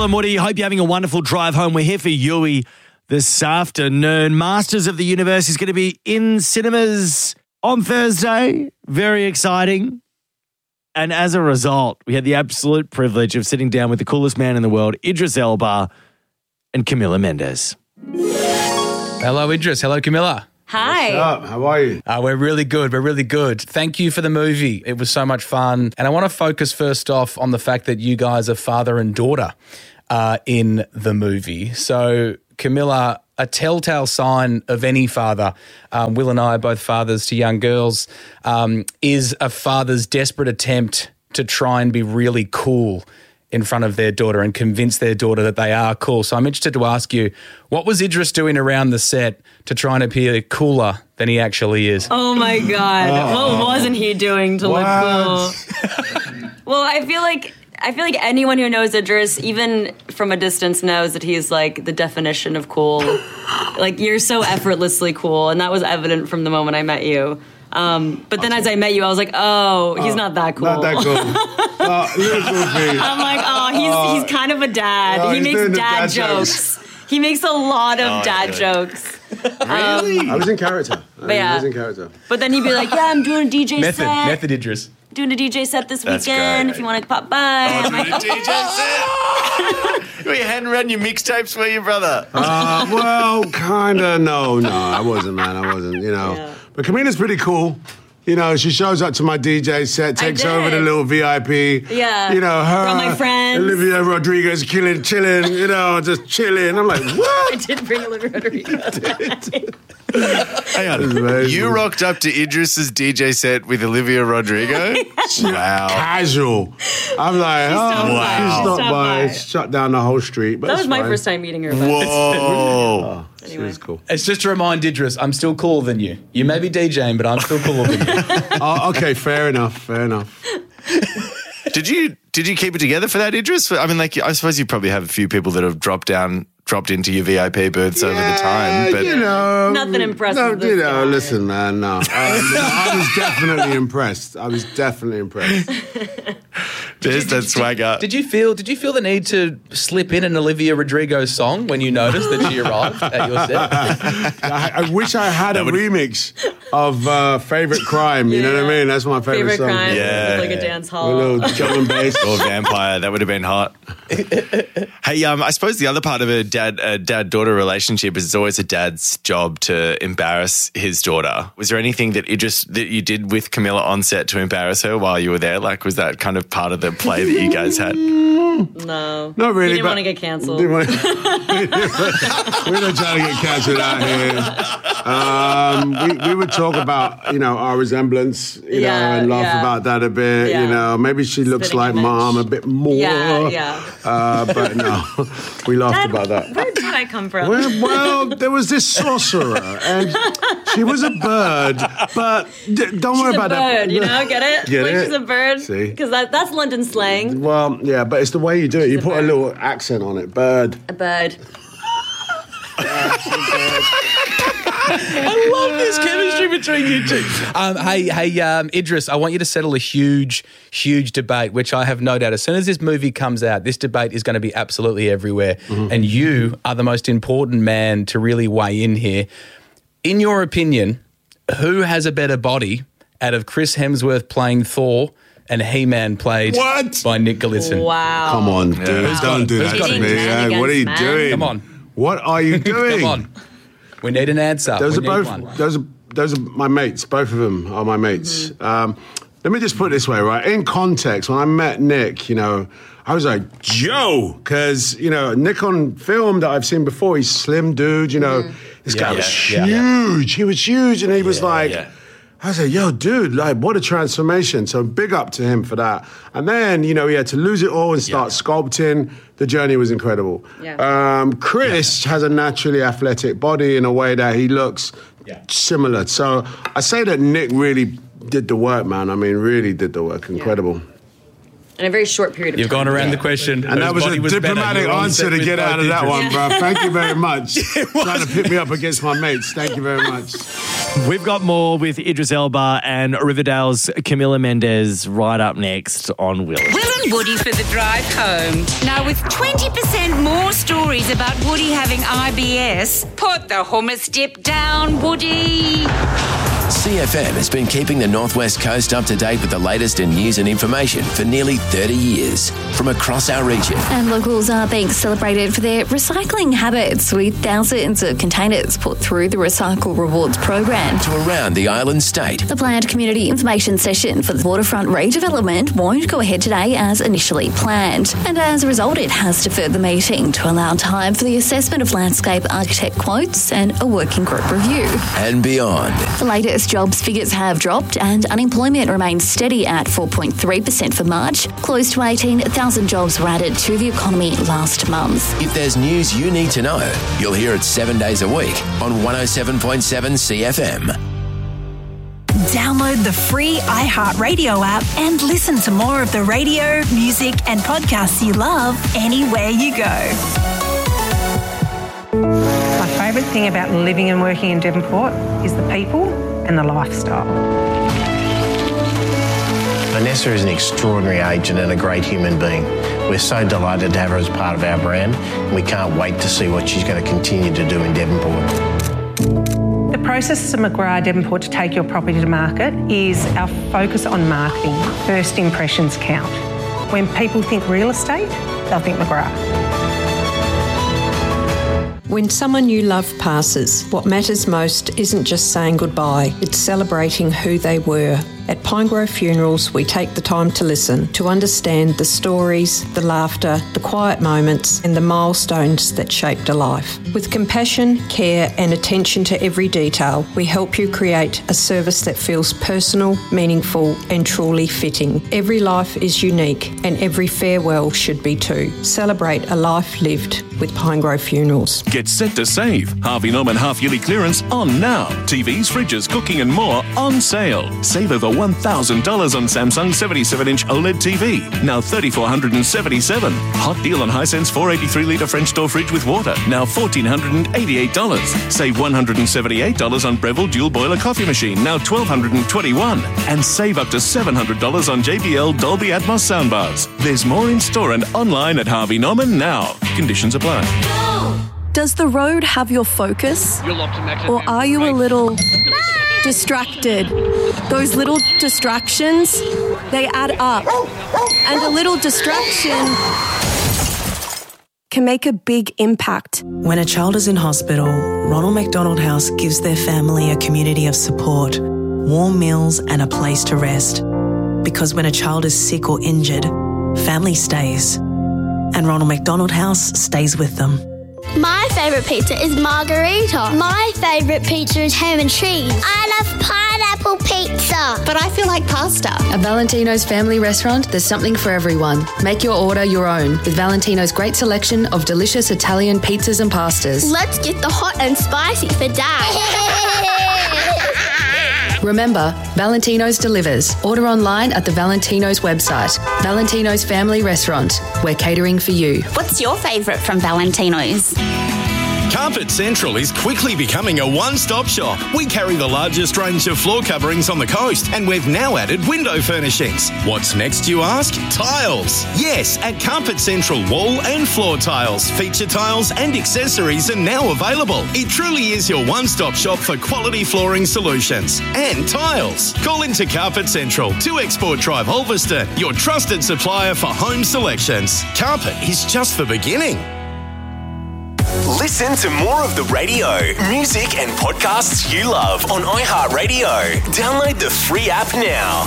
Will and Woody, hope you're having a wonderful drive home. We're here for Yui this afternoon. Masters of the Universe is going to be in cinemas on Thursday. Very exciting. And as a result, we had the absolute privilege of sitting down with the coolest man in the world, Idris Elba and Camila Mendes. Hello, Idris. Hello, Camila. Hi. What's up? How are you? We're really good. We're really good. Thank you for the movie. It was so much fun. And I want to focus first off on the fact that you guys are father and daughter in the movie. So, Camila, a telltale sign of any father, Will and I are both fathers to young girls, is a father's desperate attempt to try and be really cool in front of their daughter and convince their daughter that they are cool. So I'm interested to ask you, what was Idris doing around the set to try and appear cooler than he actually is? Oh my God. What wasn't he doing to look cool? Well, I feel like anyone who knows Idris, even from a distance, knows that he's like the definition of cool. Like, you're so effortlessly cool, and that was evident from the moment I met you. But then as I met you, I was like, he's not that cool. Not that cool. Little cool face. I'm like, he's kind of a dad. He makes dad jokes. He makes a lot of dad jokes. Really? I was in character. I was in character. But then he'd be like, yeah, I'm doing a DJ set. Method Idris. Doing a DJ set this weekend. great. If you want to pop by. I'm like, DJ set. You hadn't run your mixtapes for you, brother. Well, kind of. No, I wasn't, man. I wasn't, Yeah. But Camila's pretty cool. She shows up to my DJ set, takes over the little VIP. Yeah. Her. Brought my friends. Olivia Rodrigo's chilling, just chilling. I'm like, what? I did bring Olivia Rodrigo. Hang on. You rocked up to Idris's DJ set with Olivia Rodrigo? Wow. Casual. I'm like, she stopped by. Shut down the whole street. But That was my fine. first time meeting her. Whoa. She was cool. It's just to remind Idris, I'm still cooler than you. You may be DJing, but I'm still cooler than you. Okay, fair enough. Did you keep it together for that, Idris? I mean, I suppose you probably have a few people that have dropped into your VIP booths over the time. But Nothing impressive. No, this guy. listen, man, no. I was definitely impressed. There's that swagger. Did you feel the need to slip in an Olivia Rodrigo song when you noticed that she arrived at your set? I wish I had a remix of Favorite Crime. You know what I mean? That's my favorite song. Crime. Yeah. Like a dance A hall. little drum and bass. Or Vampire, that would have been hot. Hey, I suppose the other part of a dad-daughter relationship is it's always a dad's job to embarrass his daughter. Was there anything that you did with Camila on set to embarrass her while you were there? Like, was that kind of part of the play that you guys had? No. Not really. You didn't want to get canceled. We're not trying to get cancelled out here. We would talk about, our resemblance, and laugh about that a bit. Yeah. Maybe she looks Spitting like image. mom a bit more. Yeah. But no, we laughed about that. Where did I come from? Well, there was this sorcerer, and she was a bird, but don't worry about that. She's a bird, get it? Get it? She's a bird. See? Because that's London slang. Well, yeah, but it's the way you do it. You put a bird. little accent on it. Bird. A bird. I love this chemistry between you two. Hey, Idris, I want you to settle a huge debate, which I have no doubt, as soon as this movie comes out, this debate is going to be absolutely everywhere. Mm-hmm. And you are the most important man to really weigh in here. In your opinion, who has a better body out of Chris Hemsworth playing Thor and He-Man played by Nick Gleeson? Wow. Come on, dude. Don't do that to me. Man What are you against doing? Come on. What are you doing? Come on. We need an answer. Those We are need both. one. Those are my mates. Both of them are my mates. Let me just put it this way, right? In context, when I met Nick, I was like, Joe, because Nick on film that I've seen before, he's slim dude. This guy was huge. He was huge, and he was like. I was like, yo, dude, what a transformation. So big up to him for that. And then, he had to lose it all and start sculpting. The journey was incredible. Yeah. Chris has a naturally athletic body in a way that he looks similar. So I say that Nick really did the work, man. I mean, really did the work. Incredible. In a very short period of time. You've gone around the question. And that was a diplomatic answer to get out of that one, bro. Thank you very much. Trying to pit me up against my mates. Thank you very much. We've got more with Idris Elba and Riverdale's Camila Mendes right up next on Will. Will and Woody for the drive home. Now, with 20% more stories about Woody having IBS, put the hummus dip down, Woody. CFM has been keeping the Northwest Coast up to date with the latest in news and information for nearly 30 years from across our region. And locals are being celebrated for their recycling habits, with thousands of containers put through the Recycle Rewards program. To around the island state. The planned community information session for the waterfront redevelopment won't go ahead today as initially planned. And as a result, it has deferred the meeting to allow time for the assessment of landscape architect quotes and a working group review. And beyond. The latest jobs figures have dropped and unemployment remains steady at 4.3% for March. Close to 18,000 jobs were added to the economy last month. If there's news you need to know, you'll hear it 7 days a week on 107.7 CFM. Download the free iHeartRadio app and listen to more of the radio, music and podcasts you love anywhere you go. My favourite thing about living and working in Devonport is the people and the lifestyle. Vanessa is an extraordinary agent and a great human being. We're so delighted to have her as part of our brand, and we can't wait to see what she's going to continue to do in Devonport. The process of McGrath Devonport to take your property to market is our focus on marketing. First impressions count. When people think real estate, they'll think McGrath. When someone you love passes, what matters most isn't just saying goodbye, it's celebrating who they were. At Pinegrove Funerals, we take the time to listen, to understand the stories, the laughter, the quiet moments, and the milestones that shaped a life. With compassion, care, and attention to every detail, we help you create a service that feels personal, meaningful, and truly fitting. Every life is unique, and every farewell should be too. Celebrate a life lived with Pinegrove Funerals. Get set to save. Harvey Norman half-yearly clearance on now. TVs, fridges, cooking and more on sale. Save over $1,000 on Samsung 77-inch OLED TV. Now $3,477. Hot deal on Hisense 483-litre French door fridge with water. Now $1,488. Save $178 on Breville dual boiler coffee machine. Now $1,221. And save up to $700 on JBL Dolby Atmos soundbars. There's more in store and online at Harvey Norman now. Conditions apply. Does the road have your focus? Or are you a little distracted? Those little distractions, they add up. And a little distraction can make a big impact. When a child is in hospital, Ronald McDonald House gives their family a community of support, warm meals and a place to rest. Because when a child is sick or injured, family stays. And Ronald McDonald House stays with them. My favourite pizza is margarita. My favourite pizza is ham and cheese. I love pineapple pizza. But I feel like pasta. At Valentino's Family Restaurant, there's something for everyone. Make your order your own with Valentino's great selection of delicious Italian pizzas and pastas. Let's get the hot and spicy for Dad. Remember, Valentino's delivers. Order online at the Valentino's website. Valentino's Family Restaurant. We're catering for you. What's your favourite from Valentino's? Carpet Central is quickly becoming a one-stop shop. We carry the largest range of floor coverings on the coast, and we've now added window furnishings. What's next, you ask? Tiles. Yes, at Carpet Central, wall and floor tiles, feature tiles and accessories are now available. It truly is your one-stop shop for quality flooring solutions and tiles. Call into Carpet Central, 2 Export Drive, Ulverston, your trusted supplier for home selections. Carpet is just the beginning. Listen to more of the radio, music and podcasts you love on iHeartRadio. Download the free app now.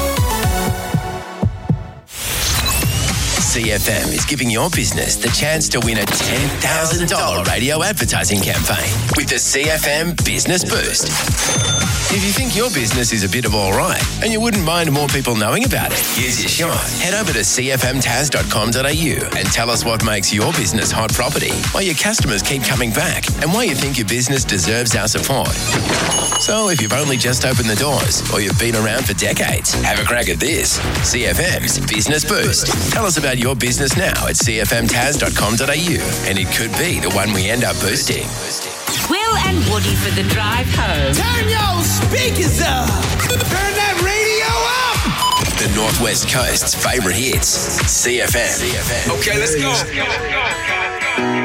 CFM is giving your business the chance to win a $10,000 radio advertising campaign with the CFM Business Boost. If you think your business is a bit of all right and you wouldn't mind more people knowing about it, here's your shot. Head over to cfmtaz.com.au and tell us what makes your business hot property, why your customers keep coming back, and why you think your business deserves our support. So if you've only just opened the doors or you've been around for decades, have a crack at this. CFM's Business Boost. Tell us about your business now at cfmtaz.com.au and it could be the one we end up boosting. Will and Woody for the drive home. Turn your speakers up. Turn that radio up. The Northwest Coast's favourite hits. CFM. Okay, let's go.